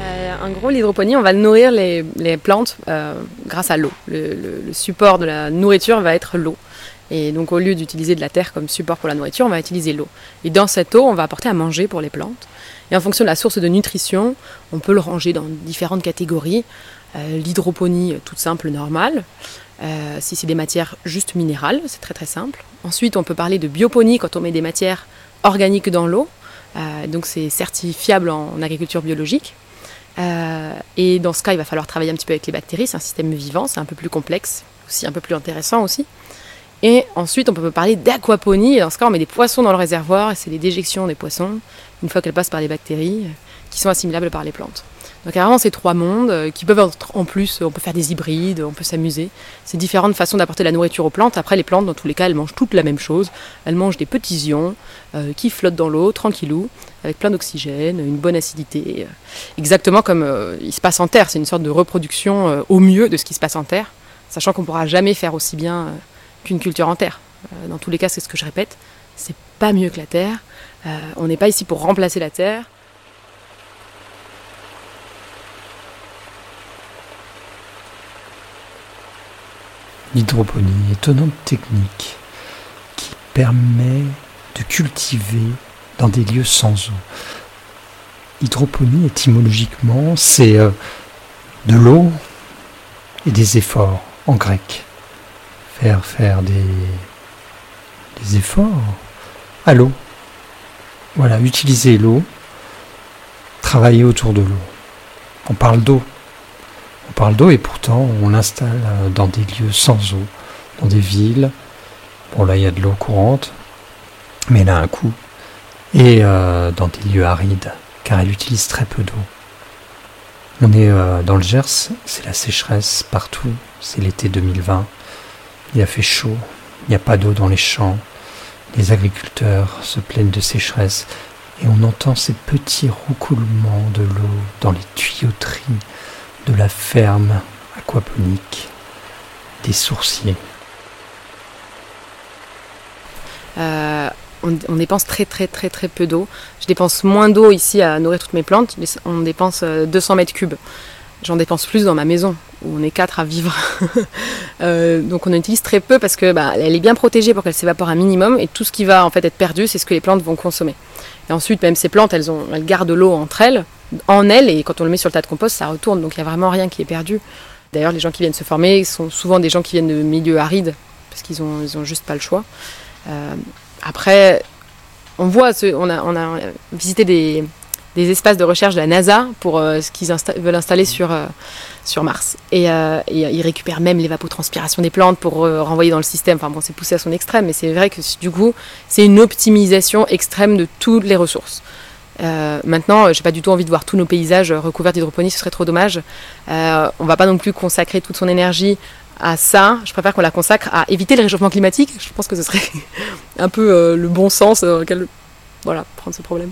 En gros, l'hydroponie, on va nourrir les plantes grâce à l'eau. Le support de la nourriture va être l'eau. Et donc, au lieu d'utiliser de la terre comme support pour la nourriture, on va utiliser l'eau. Et dans cette eau, on va apporter à manger pour les plantes. Et en fonction de la source de nutrition, on peut le ranger dans différentes catégories. L'hydroponie toute simple, normale. Si c'est des matières juste minérales, c'est très très simple. Ensuite, on peut parler de bioponie quand on met des matières organiques dans l'eau. Donc, c'est certifiable en agriculture biologique. Et dans ce cas, il va falloir travailler un petit peu avec les bactéries. C'est un système vivant, c'est un peu plus complexe, aussi un peu plus intéressant aussi. Et ensuite, on peut parler d'aquaponie. Et dans ce cas, on met des poissons dans le réservoir et c'est les déjections des poissons, une fois qu'elles passent par les bactéries, qui sont assimilables par les plantes. Donc il y a vraiment ces trois mondes qui peuvent être en plus, on peut faire des hybrides, on peut s'amuser. C'est différentes façons d'apporter la nourriture aux plantes. Après, les plantes, dans tous les cas, elles mangent toutes la même chose. Elles mangent des petits ions qui flottent dans l'eau, tranquillou, avec plein d'oxygène, une bonne acidité. Exactement comme il se passe en terre. C'est une sorte de reproduction au mieux de ce qui se passe en terre, sachant qu'on ne pourra jamais faire aussi bien qu'une culture en terre. Dans tous les cas, c'est ce que je répète, c'est pas mieux que la terre. On n'est pas ici pour remplacer la terre. L'hydroponie, étonnante technique qui permet de cultiver dans des lieux sans eau. Hydroponie, étymologiquement, c'est de l'eau et des efforts en grec. Faire des efforts à l'eau. Voilà, utiliser l'eau, travailler autour de l'eau. On parle d'eau et pourtant on l'installe dans des lieux sans eau, dans des villes. Bon là il y a de l'eau courante, mais elle a un coût. Et dans des lieux arides, car elle utilise très peu d'eau. On est dans le Gers, c'est la sécheresse partout, c'est l'été 2020. Il a fait chaud, il n'y a pas d'eau dans les champs. Les agriculteurs se plaignent de sécheresse et on entend ces petits roucoulements de l'eau dans les tuyauteries de la ferme aquaponique des Sourciers. On dépense très très très très peu d'eau. Je dépense moins d'eau ici à nourrir toutes mes plantes. On dépense 200 mètres cubes. J'en dépense plus dans ma maison, où on est 4 à vivre. Donc on en utilise très peu parce que elle est bien protégée pour qu'elle s'évapore un minimum. Et tout ce qui va en fait être perdu, c'est ce que les plantes vont consommer. Et ensuite, même ces plantes, elles gardent l'eau en elles, et quand on le met sur le tas de compost, ça retourne. Donc il n'y a vraiment rien qui est perdu. D'ailleurs, les gens qui viennent se former sont souvent des gens qui viennent de milieux arides, parce qu'ils ont juste pas le choix. Après, on a visité des espaces de recherche de la NASA pour ce qu'ils veulent installer sur Mars. Et ils récupèrent même l'évapotranspiration des plantes pour renvoyer dans le système. Enfin bon, c'est poussé à son extrême, mais c'est vrai que du coup, c'est une optimisation extrême de toutes les ressources. Maintenant, j'ai pas du tout envie de voir tous nos paysages recouverts d'hydroponie, ce serait trop dommage. On va pas non plus consacrer toute son énergie à ça. Je préfère qu'on la consacre à éviter le réchauffement climatique. Je pense que ce serait un peu le bon sens prendre ce problème.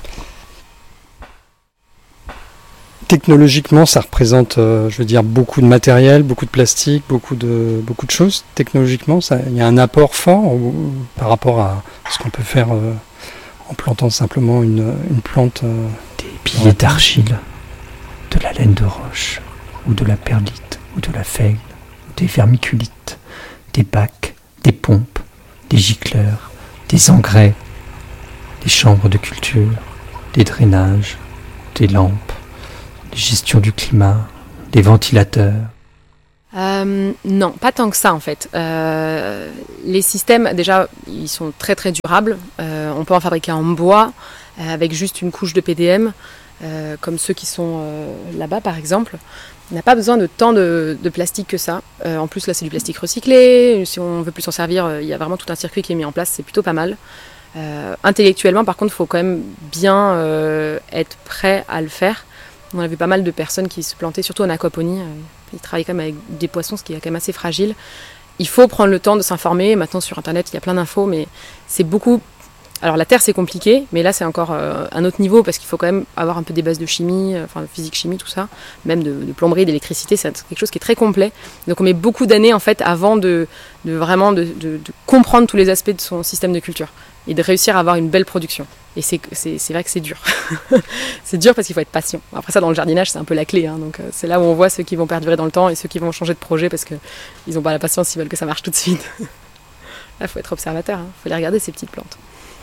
Technologiquement, ça représente, beaucoup de matériel, beaucoup de plastique, beaucoup de choses. Technologiquement, il y a un apport fort par rapport à ce qu'on peut faire en plantant simplement une plante. Des piliers d'argile, de la laine de roche, ou de la perlite, ou de la feuille, des vermiculites, des bacs, des pompes, des gicleurs, des engrais, des chambres de culture, des drainages, des lampes, des gestions du climat, des ventilateurs. Non, pas tant que ça en fait. Les systèmes, déjà, ils sont très très durables. On peut en fabriquer en bois avec juste une couche de PDM, comme ceux qui sont là-bas par exemple. On n'a pas besoin de tant de plastique que ça. En plus, là, c'est du plastique recyclé. Si on veut plus s'en servir, il y a vraiment tout un circuit qui est mis en place. C'est plutôt pas mal. Intellectuellement, par contre, il faut quand même bien être prêt à le faire. On a vu pas mal de personnes qui se plantaient, surtout en aquaponie. Ils travaillent quand même avec des poissons, ce qui est quand même assez fragile. Il faut prendre le temps de s'informer. Maintenant, sur Internet, il y a plein d'infos, mais c'est beaucoup... Alors la terre c'est compliqué, mais là c'est encore un autre niveau parce qu'il faut quand même avoir un peu des bases de chimie, physique-chimie, tout ça, même de plomberie, d'électricité, c'est quelque chose qui est très complet. Donc on met beaucoup d'années en fait avant de vraiment de comprendre tous les aspects de son système de culture. et de réussir à avoir une belle production. Et c'est vrai que c'est dur. C'est dur parce qu'il faut être patient. Après ça, dans le jardinage, c'est un peu la clé. Hein. Donc c'est là où on voit ceux qui vont perdurer dans le temps et ceux qui vont changer de projet parce qu'ils n'ont pas la patience, ils veulent que ça marche tout de suite. Là, il faut être observateur. Il faut les regarder, ces petites plantes.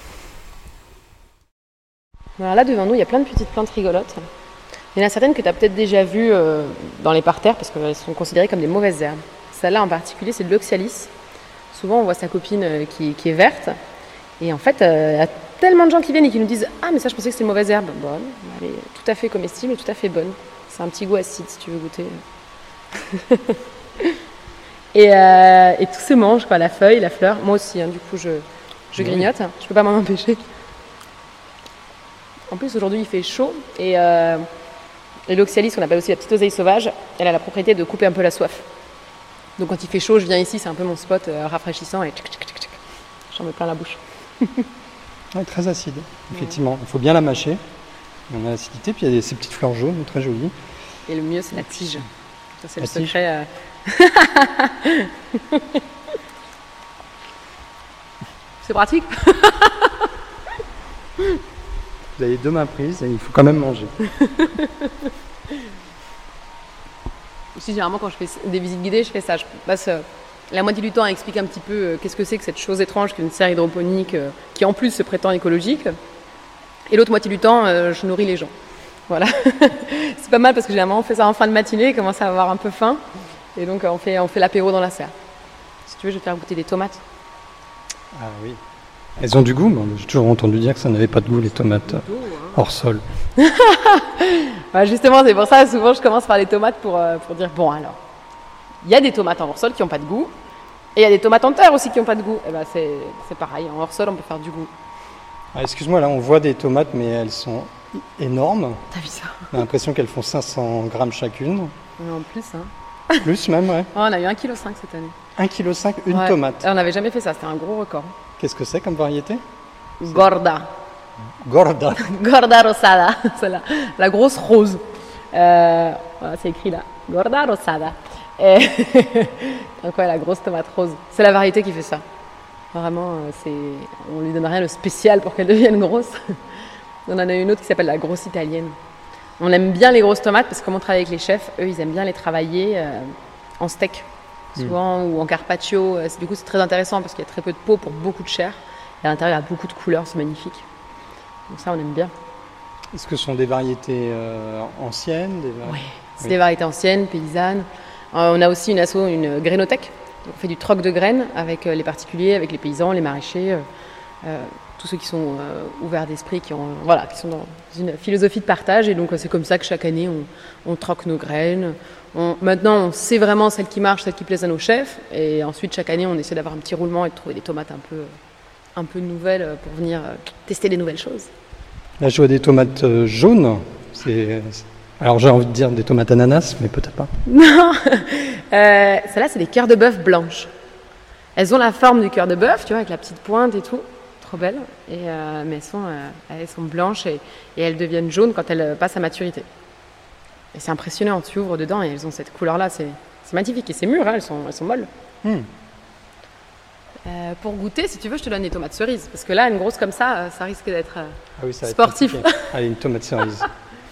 Alors là, devant nous, il y a plein de petites plantes rigolotes. Il y en a certaines que tu as peut-être déjà vues dans les parterres parce qu'elles sont considérées comme des mauvaises herbes. Celle-là en particulier, c'est de l'oxalis. Souvent, on voit sa copine qui est verte. Et en fait, il y a tellement de gens qui viennent et qui nous disent « Ah, mais ça, je pensais que c'était une mauvaise herbe. » Bon, elle est tout à fait comestible et tout à fait bonne. C'est un petit goût acide, si tu veux goûter. et tout se mange, quoi, la feuille, la fleur. Moi aussi, hein, du coup, je grignote. Je peux pas m'en empêcher. En plus, aujourd'hui, il fait chaud. Et l'oxalis, qu'on appelle aussi la petite oseille sauvage, elle a la propriété de couper un peu la soif. Donc quand il fait chaud, je viens ici, c'est un peu mon spot rafraîchissant et j'en mets plein la bouche. Ouais, très acide, effectivement. Il faut bien la mâcher. On a l'acidité, puis il y a ces petites fleurs jaunes très jolies. Et le mieux, c'est la tige. Ça, c'est la le secret. C'est pratique. Vous avez 2 mains prises et il faut quand même manger. Aussi, généralement, quand je fais des visites guidées, je fais ça. Je passe la moitié du temps à expliquer un petit peu qu'est-ce que c'est que cette chose étrange qu'une serre hydroponique qui, en plus, se prétend écologique. Et l'autre moitié du temps, je nourris les gens. Voilà. C'est pas mal parce que généralement, on fait ça en fin de matinée, on commence à avoir un peu faim. Et donc, on fait l'apéro dans la serre. Si tu veux, je vais te faire goûter des tomates. Ah oui. Elles ont du goût, mais j'ai toujours entendu dire que ça n'avait pas de goût, les tomates hors sol. Ouais, justement, c'est pour ça, souvent, je commence par les tomates pour dire, bon, alors, il y a des tomates en hors sol qui n'ont pas de goût, et il y a des tomates en terre aussi qui n'ont pas de goût. Et ben, c'est pareil, en hors sol, on peut faire du goût. Ah, excuse-moi, là, on voit des tomates, mais elles sont énormes. T'as vu ça? On a l'impression qu'elles font 500 grammes chacune. En plus, hein. Plus même, ouais. Oh, on a eu 1,5 kg cette année. 1,5 kg, une tomate. Et on n'avait jamais fait ça, c'était un gros record. Qu'est-ce que c'est comme variété? Gorda. Gorda. Gorda rosada, celle-là. La grosse rose. Voilà, c'est écrit là. Gorda rosada. Donc ouais, la grosse tomate rose. C'est la variété qui fait ça. Vraiment, on lui donne rien de spécial pour qu'elle devienne grosse. On en a une autre qui s'appelle la grosse italienne. On aime bien les grosses tomates parce que comme on travaille avec les chefs, eux, ils aiment bien les travailler en steak. Souvent, ou en carpaccio. Du coup, c'est très intéressant parce qu'il y a très peu de peau pour beaucoup de chair. Et à l'intérieur, il y a beaucoup de couleurs, c'est magnifique. Donc ça, on aime bien. Est-ce que ce sont des variétés anciennes Oui, c'est des variétés anciennes, paysannes. On a aussi une grainothèque. On fait du troc de graines avec les particuliers, avec les paysans, les maraîchers, tous ceux qui sont ouverts d'esprit, qui sont dans une philosophie de partage. Et donc, c'est comme ça que chaque année, on troque nos graines. Maintenant, on sait vraiment celles qui marchent, celles qui plaisent à nos chefs. Et ensuite, chaque année, on essaie d'avoir un petit roulement et de trouver des tomates un peu nouvelles pour venir tester des nouvelles choses. Là, je vois des tomates jaunes. Alors, j'ai envie de dire des tomates ananas, mais peut-être pas. Non, celles-là, c'est des cœurs de bœuf blanches. Elles ont la forme du cœur de bœuf, tu vois, avec la petite pointe et tout. Trop belles. Mais elles sont blanches et elles deviennent jaunes quand elles passent à maturité. Et c'est impressionnant, tu ouvres dedans et elles ont cette couleur-là, c'est magnifique. Et c'est mûr, hein, elles sont molles. Pour goûter, si tu veux, je te donne des tomates cerises. Parce que là, une grosse comme ça risque d'être sportif. Allez, une tomate cerise. Ça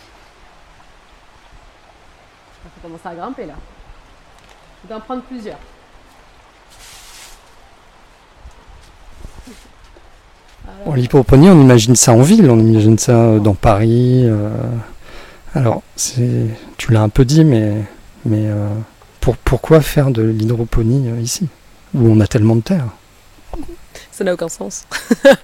commence à grimper là. Je vais en prendre plusieurs. En l'hydroponie, on imagine ça en ville, on imagine ça dans Paris. Alors, tu l'as un peu dit, mais pourquoi faire de l'hydroponie ici, où on a tellement de terre? Ça n'a aucun sens.